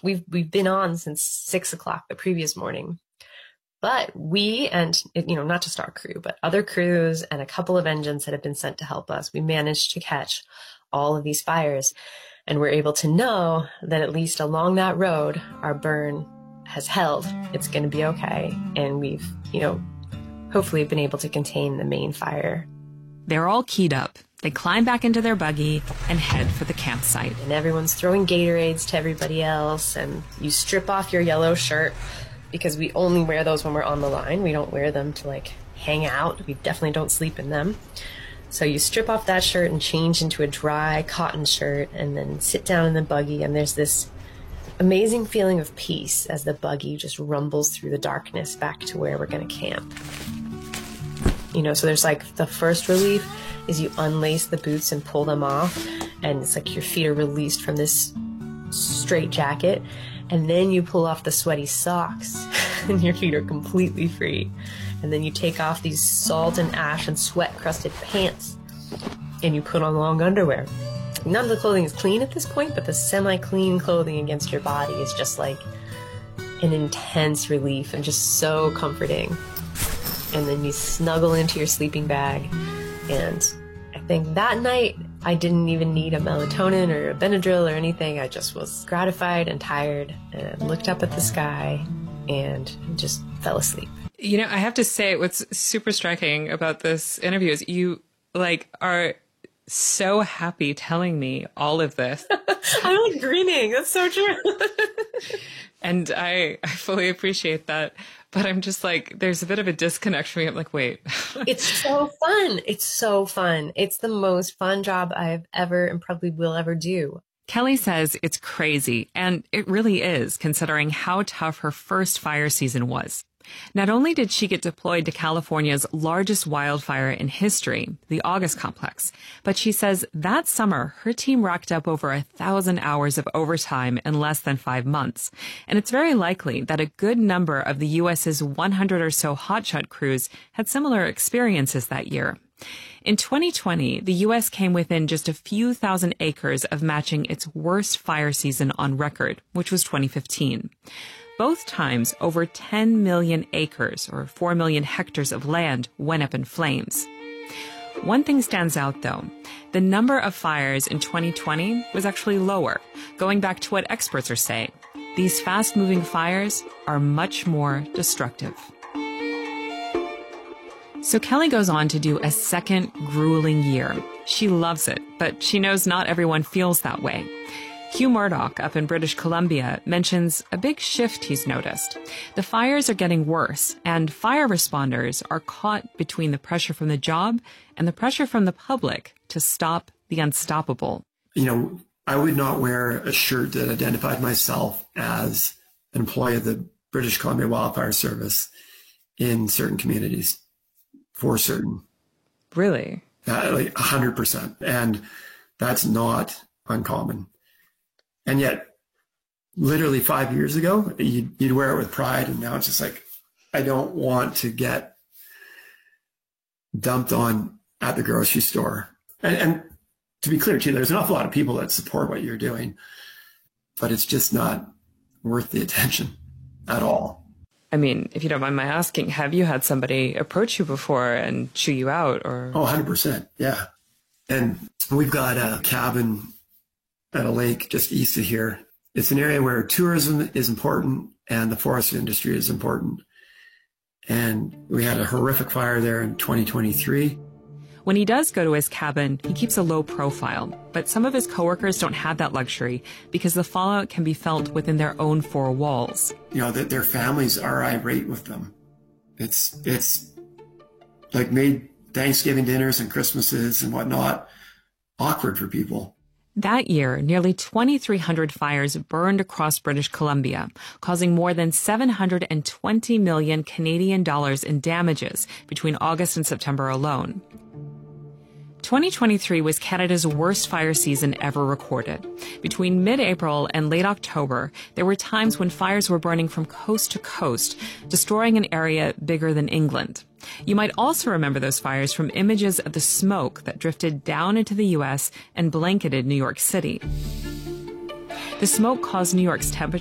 we've been on since 6 o'clock the previous morning. But we, and, not just our crew, but other crews and a couple of engines that have been sent to help us, we managed to catch all of these fires. And we're able to know that at least along that road, our burn has held. It's going to be okay. And we've, hopefully been able to contain the main fire. They're all keyed up. They climb back into their buggy and head for the campsite. And everyone's throwing Gatorades to everybody else. And you strip off your yellow shirt, because we only wear those when we're on the line. We don't wear them to hang out. We definitely don't sleep in them. So you strip off that shirt and change into a dry cotton shirt and then sit down in the buggy. And there's this amazing feeling of peace as the buggy just rumbles through the darkness back to where we're going to camp. So there's the first relief is you unlace the boots and pull them off. And it's your feet are released from this straight jacket. And then you pull off the sweaty socks and your feet are completely free. And then you take off these salt and ash and sweat crusted pants and you put on long underwear. None of the clothing is clean at this point, but the semi-clean clothing against your body is just an intense relief and just so comforting. And then you snuggle into your sleeping bag. And I think that night, I didn't even need a melatonin or a Benadryl or anything. I just was gratified and tired and looked up at the sky and just fell asleep. I have to say what's super striking about this interview is you are so happy telling me all of this. I'm grinning. That's so true. And I fully appreciate that. But I'm just there's a bit of a disconnect for me. I'm wait. It's so fun. It's so fun. It's the most fun job I've ever and probably will ever do. Kelly says it's crazy, and it really is, considering how tough her first fire season was. Not only did she get deployed to California's largest wildfire in history, the August Complex, but she says that summer her team racked up over 1,000 hours of overtime in less than 5 months. And it's very likely that a good number of the U.S.'s 100 or so hotshot crews had similar experiences that year. In 2020, the U.S. came within just a few thousand acres of matching its worst fire season on record, which was 2015. Both times, over 10 million acres, or 4 million hectares of land, went up in flames. One thing stands out, though. The number of fires in 2020 was actually lower, going back to what experts are saying. These fast-moving fires are much more destructive. So Kelly goes on to do a second grueling year. She loves it, but she knows not everyone feels that way. Hugh Murdoch up in British Columbia mentions a big shift he's noticed. The fires are getting worse, and fire responders are caught between the pressure from the job and the pressure from the public to stop the unstoppable. I would not wear a shirt that identified myself as an employee of the British Columbia Wildfire Service in certain communities, for certain. Really? 100%. And that's not uncommon. And yet, literally 5 years ago, you'd wear it with pride. And now it's just I don't want to get dumped on at the grocery store. And to be clear, too, there's an awful lot of people that support what you're doing, but it's just not worth the attention at all. I mean, if you don't mind my asking, have you had somebody approach you before and chew you out? Or? Oh, 100%. Yeah. And we've got a cabin at a lake just east of here. It's an area where tourism is important and the forest industry is important. And we had a horrific fire there in 2023. When he does go to his cabin, he keeps a low profile, but some of his coworkers don't have that luxury because the fallout can be felt within their own four walls. That their families are irate with them. It's made Thanksgiving dinners and Christmases and whatnot awkward for people. That year, nearly 2,300 fires burned across British Columbia, causing more than 720 million Canadian dollars in damages between August and September alone. 2023 was Canada's worst fire season ever recorded. Between mid-April and late October, there were times when fires were burning from coast to coast, destroying an area bigger than England. You might also remember those fires from images of the smoke that drifted down into the U.S. and blanketed New York City. The smoke caused New York's temperature